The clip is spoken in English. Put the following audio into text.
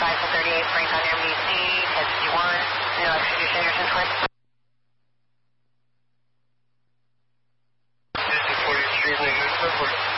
5 to 38, Frank on MDC, head 51, no extradition, Anderson Twin. This is 43, negative,